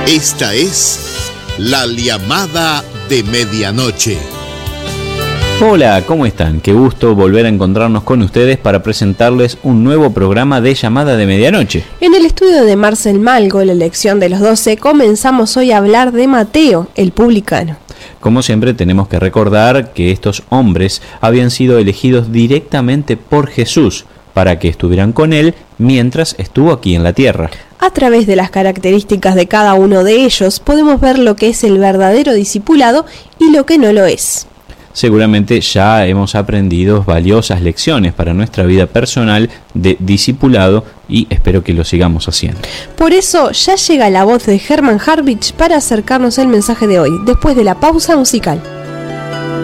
Esta es la llamada de medianoche. Hola, ¿cómo están? Qué gusto volver a encontrarnos con ustedes para presentarles un nuevo programa de Llamada de Medianoche. En el estudio de Marcel Malgo, la elección de los 12, comenzamos hoy a hablar de Mateo, el publicano. Como siempre, tenemos que recordar que estos hombres habían sido elegidos directamente por Jesús para que estuvieran con él mientras estuvo aquí en la tierra. A través de las características de cada uno de ellos, podemos ver lo que es el verdadero discipulado y lo que no lo es. Seguramente ya hemos aprendido valiosas lecciones para nuestra vida personal de discipulado y espero que lo sigamos haciendo. Por eso ya llega la voz de Hermann Harwich para acercarnos el mensaje de hoy, después de la pausa musical.